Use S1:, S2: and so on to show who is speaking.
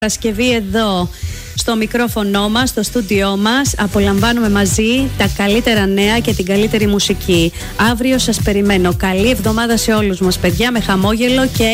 S1: Παρασκευή εδώ στο μικρόφωνο μας, στο στούντιό μας. Απολαμβάνουμε μαζί τα καλύτερα νέα και την καλύτερη μουσική. Αύριο σας περιμένω. Καλή εβδομάδα σε όλους μας, παιδιά, με χαμόγελο και